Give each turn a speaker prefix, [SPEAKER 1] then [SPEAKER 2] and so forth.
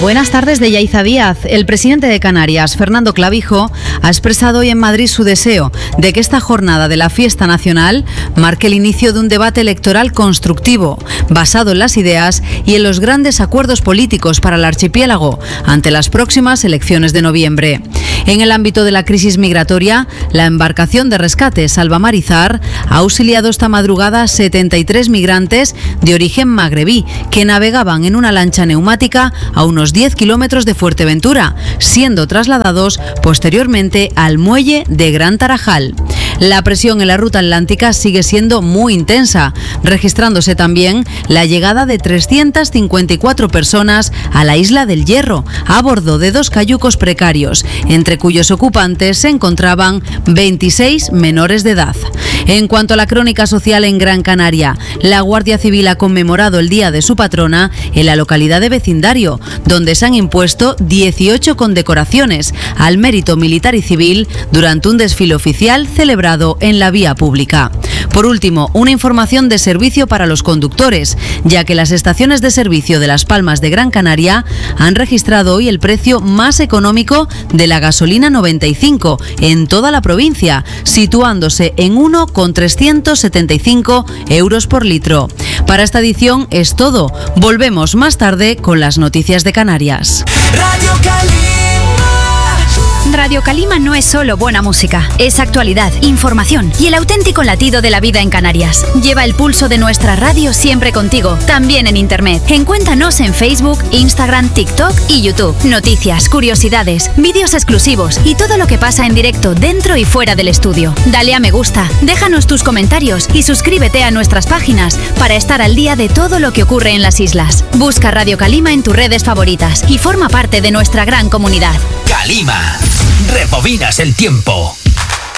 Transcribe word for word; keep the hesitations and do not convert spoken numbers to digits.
[SPEAKER 1] Buenas tardes de Yaiza Díaz. El presidente de Canarias, Fernando Clavijo, ha expresado hoy en Madrid su deseo de que esta jornada de la fiesta nacional marque el inicio de un debate electoral constructivo, basado en las ideas y en los grandes acuerdos políticos para el archipiélago ante las próximas elecciones de noviembre. En el ámbito de la crisis migratoria, la embarcación de rescate Salvamarizar ha auxiliado esta madrugada a setenta y tres migrantes de origen magrebí que navegaban en una lancha neumática a unos diez kilómetros de Fuerteventura, siendo trasladados posteriormente al muelle de Gran Tarajal. La presión en la ruta atlántica sigue siendo muy intensa, registrándose también la llegada de trescientas cincuenta y cuatro personas a la isla del Hierro, a bordo de dos cayucos precarios, entre cuyos ocupantes se encontraban veintiséis menores de edad. En cuanto a la crónica social en Gran Canaria, la Guardia Civil ha conmemorado el día de su patrona en la localidad de Vecindario, donde se han impuesto dieciocho condecoraciones al mérito militar y civil durante un desfile oficial celebrado en la vía pública. Por último, una información de servicio para los conductores, ya que las estaciones de servicio de Las Palmas de Gran Canaria han registrado hoy el precio más económico de la gasolina noventa y cinco en toda la provincia, situándose en uno coma trescientos setenta y cinco euros por litro. Para esta edición es todo. Volvemos más tarde con las noticias de Canarias.
[SPEAKER 2] Radio Calima.
[SPEAKER 3] Radio Calima no es solo buena música, es actualidad, información y el auténtico latido de la vida en Canarias. Lleva el pulso de nuestra radio siempre contigo, también en internet. Encuéntranos en Facebook, Instagram, TikTok y YouTube. Noticias, curiosidades, vídeos exclusivos y todo lo que pasa en directo dentro y fuera del estudio. Dale a me gusta, déjanos tus comentarios y suscríbete a nuestras páginas para estar al día de todo lo que ocurre en las islas. Busca Radio Calima en tus redes favoritas y forma parte de nuestra gran comunidad.
[SPEAKER 2] Calima. Rebobinas el tiempo.